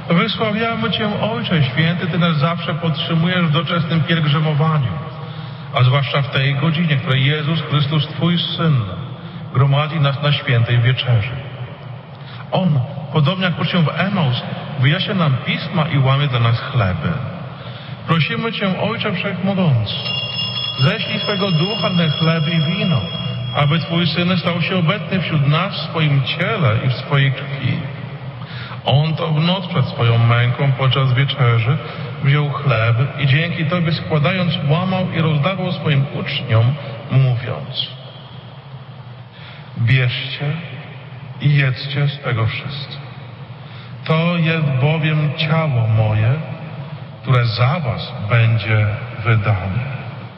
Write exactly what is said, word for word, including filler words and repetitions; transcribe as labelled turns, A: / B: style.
A: Wysławiamy Cię, Ojcze Święty, Ty nas zawsze podtrzymujesz w doczesnym pielgrzymowaniu, a zwłaszcza w tej godzinie, w której Jezus Chrystus, Twój Syn, gromadzi nas na świętej wieczerzy. On, podobnie jak uczniom w Emaus, wyjaśnia nam Pisma i łamie dla nas chleby. Prosimy Cię, Ojcze Wszechmogący, ześlij swego Ducha na chleby i wino, aby Twój Syn stał się obecny wśród nas w swoim ciele i w swojej krwi. On to w noc przed swoją męką podczas wieczerzy wziął chleb i dzięki Tobie składając łamał i rozdawał swoim uczniom, mówiąc: bierzcie i jedzcie z tego wszyscy. To jest bowiem ciało moje, które za was będzie wydane.